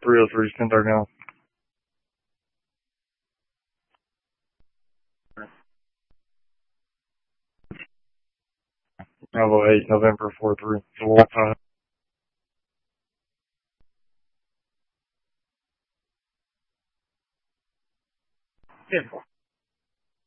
303, stand there now. Bravo 8, November 43. So we'll time. Yeah.